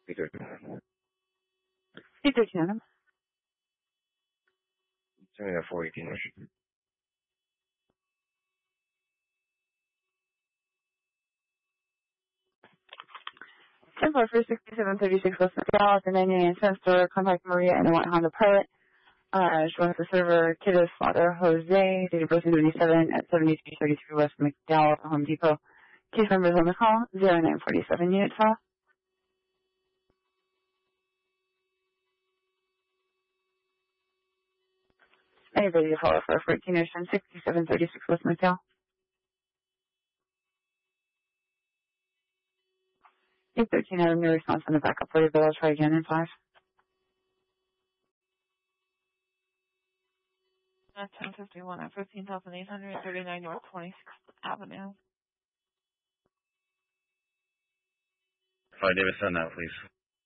813 Adam. Send me that 418. 10-4 for 6736 West McDowell at the 99 cent store. Contact Maria in a white Honda Pilot. She wants the server Kiddo's father, Jose, date of birth 77 at 7333 West McDowell at the Home Depot. Case numbers on the call, 0947 unit file. Anybody to follow for 14 6736 West McDowell. 813 Adam, no response on the backup order, but I'll try again in 5. 1051 at 15,839 North 26th Avenue. 5 David, send that, please.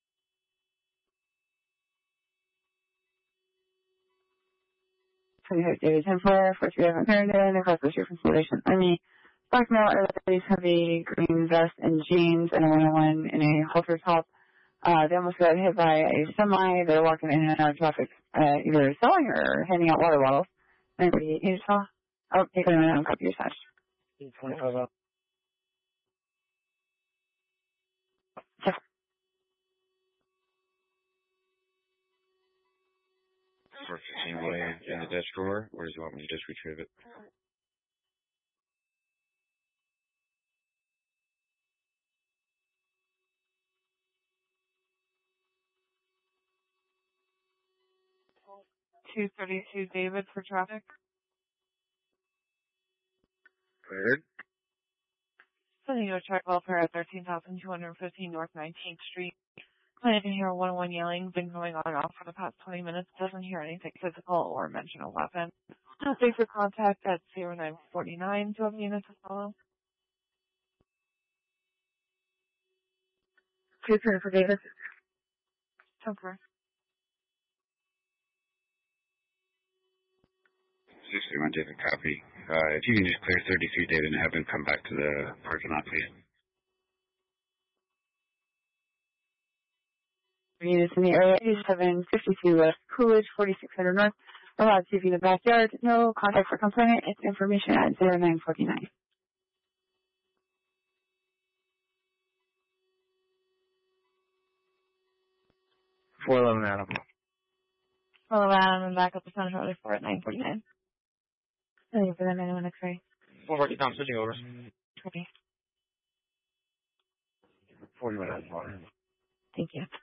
David 10-4 for 3 Evan Clarendon, across the street from Salvation Army. Black male, everybody's heavy green vest and jeans, and a 101 in a halter top. They almost got hit by a semi. They're walking in and out of traffic, either selling or handing out water bottles. Anybody need to tell? Oh, take a minute and copy your touch. 25 up. Check. For 15 away in the desk drawer, or does you want me to just retrieve it? $232 David for traffic. Cleared. Sending you a check welfare at 13,215 North 19th Street. Client can hear a 101 yelling, been going on and off for the past 20 minutes, doesn't hear anything physical or mention a weapon. Thanks for contact at 0949 to have units to follow. 2-3 for David. 10-4. 61 David, copy. If you can just clear 33 David and have him come back to the parking lot, please. Units in the area, 8752 West Coolidge, 4600 North. Allowed TV in the backyard. No contact for complainant. It's information at 0949. 411 Adam. Follow Adam and back up to San Jose for at 949. Thank you for that 91 X-ray. 440 Tom, switching over. Okay. 40 minutes. Thank you.